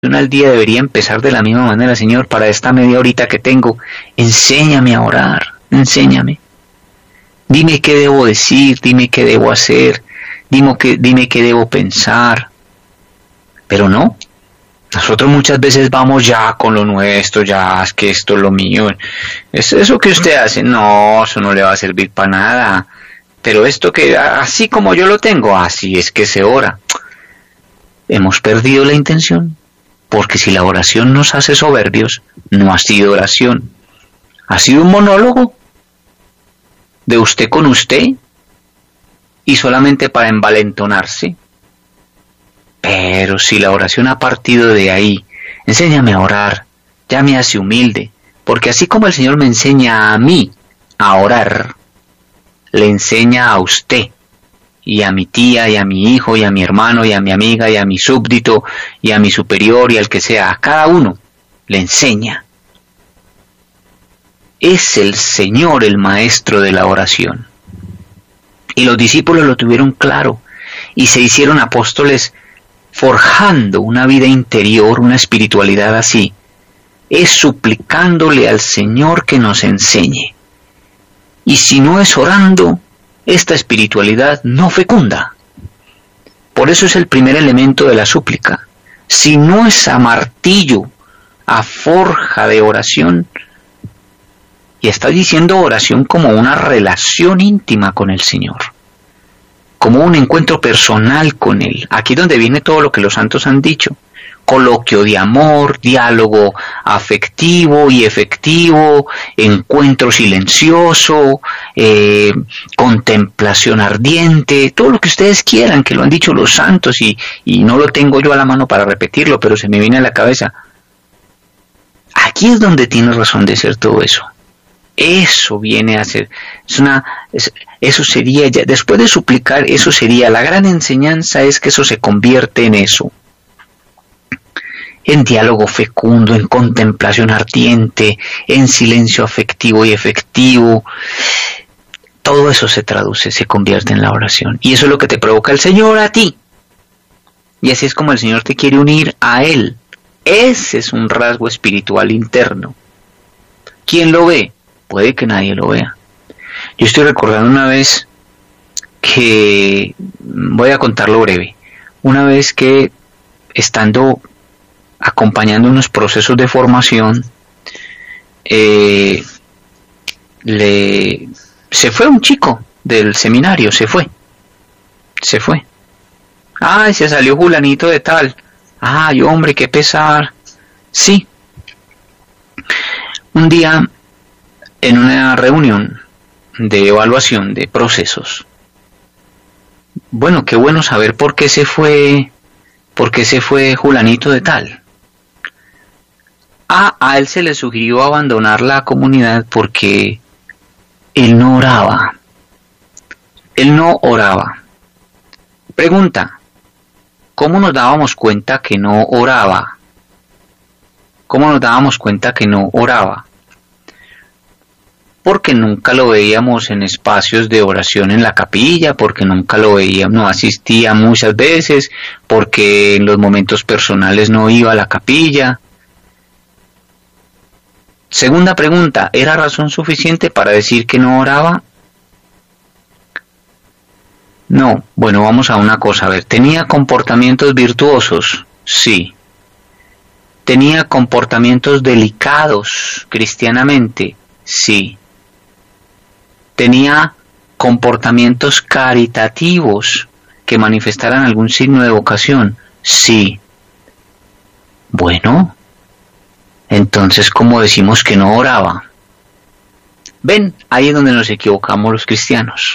al día debería empezar de la misma manera. Señor, para esta media horita que tengo, enséñame a orar, enséñame. Dime qué debo decir, dime qué debo hacer, dime qué debo pensar. Pero no, nosotros muchas veces vamos ya con lo nuestro, ya es que esto es lo mío. Eso que usted hace, no, eso no le va a servir para nada. Pero esto que, así como yo lo tengo, así es que se ora. Hemos perdido la intención, porque si la oración nos hace soberbios, no ha sido oración. Ha sido un monólogo de usted con usted y solamente para envalentonarse. Pero si la oración ha partido de ahí, enséñame a orar, ya me hace humilde, porque así como el Señor me enseña a mí a orar, le enseña a usted y a mi tía y a mi hijo y a mi hermano y a mi amiga y a mi súbdito y a mi superior y al que sea, a cada uno le enseña. Es el Señor el maestro de la oración. Y los discípulos lo tuvieron claro y se hicieron apóstoles forjando una vida interior, una espiritualidad así. Es suplicándole al Señor que nos enseñe. Y si no es orando, esta espiritualidad no fecunda. Por eso es el primer elemento de la súplica. Si no es a martillo, a forja de oración, y está diciendo oración como una relación íntima con el Señor, como un encuentro personal con Él. Aquí es donde viene todo lo que los santos han dicho. Coloquio de amor, diálogo afectivo y efectivo, encuentro silencioso, contemplación ardiente, todo lo que ustedes quieran, que lo han dicho los santos y no lo tengo yo a la mano para repetirlo, pero se me viene a la cabeza. Aquí es donde tiene razón de ser todo eso. Eso viene a ser, eso sería, ya, después de suplicar, eso sería, la gran enseñanza es que eso se convierte en eso. En diálogo fecundo, en contemplación ardiente, en silencio afectivo y efectivo. Todo eso se traduce, se convierte en la oración. Y eso es lo que te provoca el Señor a ti. Y así es como el Señor te quiere unir a Él. Ese es un rasgo espiritual interno. ¿Quién lo ve? Puede que nadie lo vea. Yo estoy recordando una vez que, voy a contarlo breve, una vez que estando acompañando unos procesos de formación, se fue un chico del seminario, se fue. Ay, se salió fulanito de tal. Ay, hombre, qué pesar. Sí. Un día, en una reunión de evaluación de procesos, bueno, qué bueno saber por qué se fue fulanito de tal. A él se le sugirió abandonar la comunidad porque él no oraba. Pregunta, ¿cómo nos dábamos cuenta que no oraba? Porque nunca lo veíamos en espacios de oración en la capilla, porque nunca lo veíamos, no asistía muchas veces, porque en los momentos personales no iba a la capilla. Segunda pregunta, ¿era razón suficiente para decir que no oraba? No, bueno, vamos a una cosa, a ver, ¿tenía comportamientos virtuosos? Sí. ¿Tenía comportamientos delicados cristianamente? Sí. ¿Tenía comportamientos caritativos que manifestaran algún signo de vocación? Sí. Bueno, entonces, ¿cómo decimos que no oraba? Ven, ahí es donde nos equivocamos los cristianos.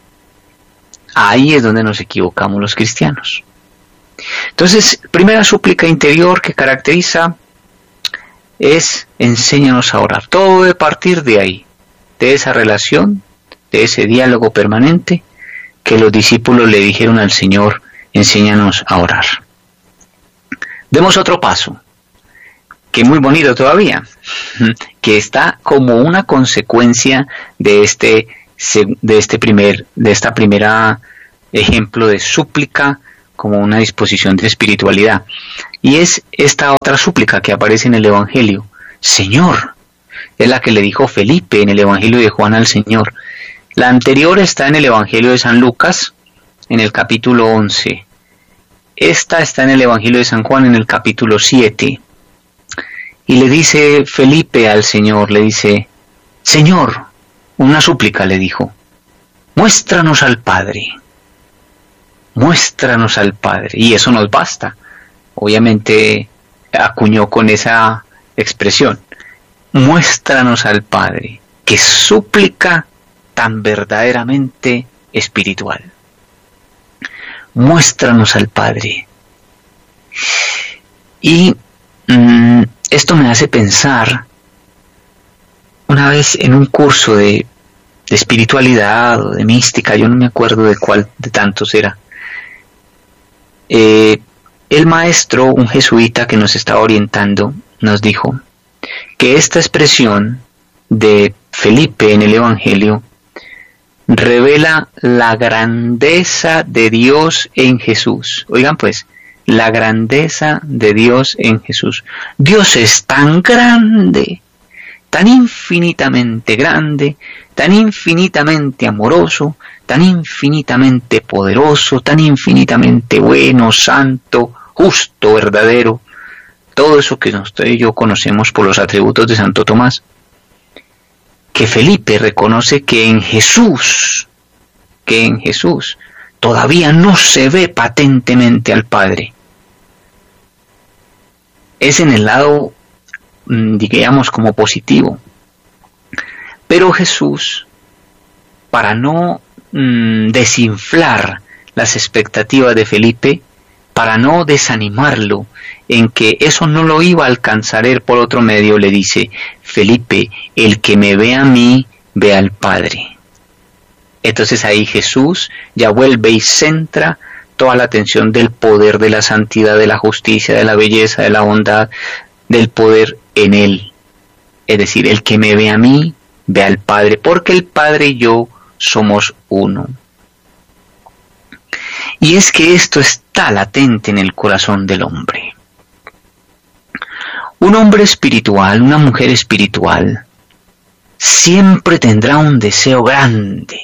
Entonces, primera súplica interior que caracteriza es enséñanos a orar. Todo debe partir de ahí, de esa relación, de ese diálogo permanente que los discípulos le dijeron al Señor, enséñanos a orar. Demos otro paso, que es muy bonito todavía, que está como una consecuencia de esta primera ejemplo de súplica como una disposición de espiritualidad. Y es esta otra súplica que aparece en el Evangelio. Señor, es la que le dijo Felipe en el Evangelio de Juan al Señor. La anterior está en el Evangelio de San Lucas, en el capítulo 11. Esta está en el Evangelio de San Juan, en el capítulo 7. Y le dice Felipe al Señor, le dice, Señor, una súplica le dijo, muéstranos al Padre. Muéstranos al Padre. Y eso nos basta. Obviamente acuñó con esa expresión. Muéstranos al Padre. Qué súplica tan verdaderamente espiritual. Muéstranos al Padre. Y esto me hace pensar, una vez en un curso de espiritualidad o de mística, yo no me acuerdo de cuál de tantos era, el maestro, un jesuita que nos estaba orientando, nos dijo que esta expresión de Felipe en el Evangelio revela la grandeza de Dios en Jesús. Oigan pues, la grandeza de Dios en Jesús. Dios es tan grande, tan infinitamente grande, tan infinitamente amoroso, tan infinitamente poderoso, tan infinitamente bueno, santo, justo, verdadero. Todo eso que usted y yo conocemos por los atributos de Santo Tomás. Que Felipe reconoce que en Jesús todavía no se ve patentemente al Padre. Es en el lado, digamos, como positivo. Pero Jesús, para no desinflar las expectativas de Felipe, para no desanimarlo en que eso no lo iba a alcanzar él por otro medio, le dice, Felipe, el que me ve a mí, ve al Padre. Entonces ahí Jesús ya vuelve y centra toda la atención del poder, de la santidad, de la justicia, de la belleza, de la bondad, del poder en él. Es decir, el que me ve a mí, ve al Padre, porque el Padre y yo somos uno. Y es que esto está latente en el corazón del hombre. Un hombre espiritual, una mujer espiritual, siempre tendrá un deseo grande.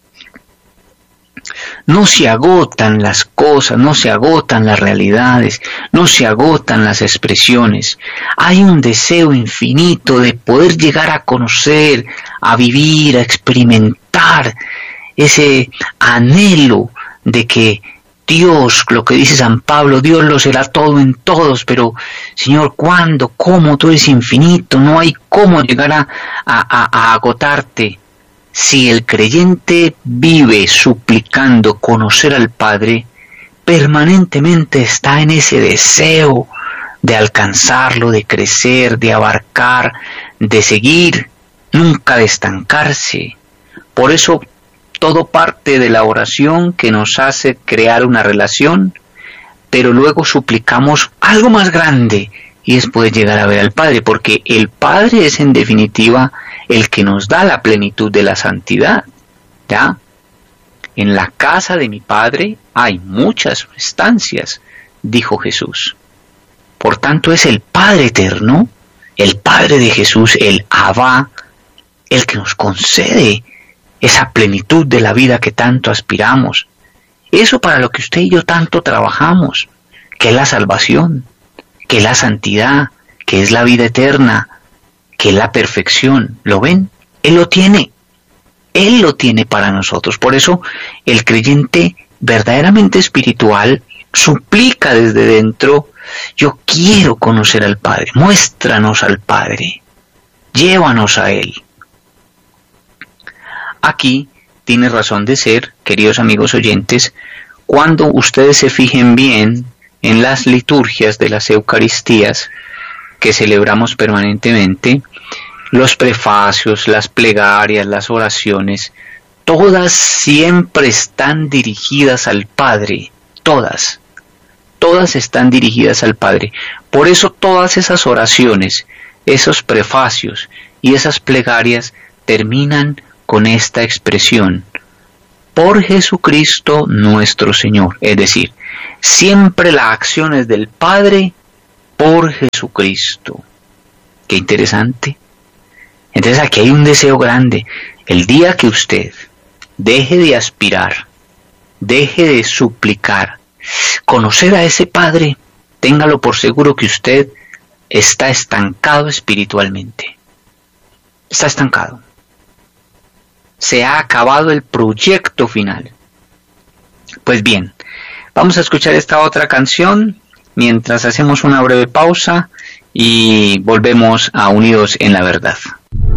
No se agotan las cosas, no se agotan las realidades, no se agotan las expresiones. Hay un deseo infinito de poder llegar a conocer, a vivir, a experimentar ese anhelo de que Dios, lo que dice San Pablo, Dios lo será todo en todos, pero Señor, ¿cuándo? ¿Cómo? Tú eres infinito, no hay cómo llegar a agotarte. Si el creyente vive suplicando conocer al Padre, permanentemente está en ese deseo de alcanzarlo, de crecer, de abarcar, de seguir, nunca de estancarse. Por eso todo parte de la oración que nos hace crear una relación, pero luego suplicamos algo más grande y es poder llegar a ver al Padre, porque el Padre es en definitiva el que nos da la plenitud de la santidad, ¿ya? En la casa de mi Padre hay muchas estancias, dijo Jesús. Por tanto es el Padre eterno, el Padre de Jesús, el Abba, el que nos concede esa plenitud de la vida que tanto aspiramos. Eso para lo que usted y yo tanto trabajamos, que es la salvación, que es la santidad, que es la vida eterna, que es la perfección. ¿Lo ven? Él lo tiene. Él lo tiene para nosotros. Por eso el creyente verdaderamente espiritual suplica desde dentro, yo quiero conocer al Padre, muéstranos al Padre, llévanos a Él. Aquí tiene razón de ser, queridos amigos oyentes, cuando ustedes se fijen bien en las liturgias de las Eucaristías que celebramos permanentemente, los prefacios, las plegarias, las oraciones, todas siempre están dirigidas al Padre, todas están dirigidas al Padre. Por eso todas esas oraciones, esos prefacios y esas plegarias terminan con esta expresión: por Jesucristo nuestro Señor. Es decir, siempre la acción es del Padre por Jesucristo. Qué interesante. Entonces aquí hay un deseo grande. El día que usted deje de aspirar, deje de suplicar, conocer a ese Padre, téngalo por seguro que usted está estancado espiritualmente. Está estancado. Se ha acabado el proyecto final. Pues bien, vamos a escuchar esta otra canción mientras hacemos una breve pausa y volvemos a Unidos en la Verdad.